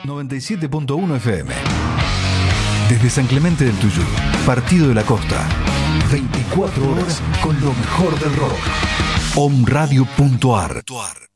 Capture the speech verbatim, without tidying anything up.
noventa y siete punto uno F M. Desde San Clemente del Tuyú, Partido de la Costa. veinticuatro horas con lo mejor del rock. omradio punto ar